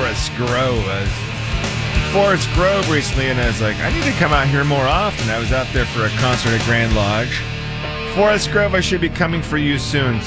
Forest Grove. I was in Forest Grove recently, and I was like, I need to come out here more often. I was out there for a concert at Grand Lodge. Forest Grove, I should be coming for you soon.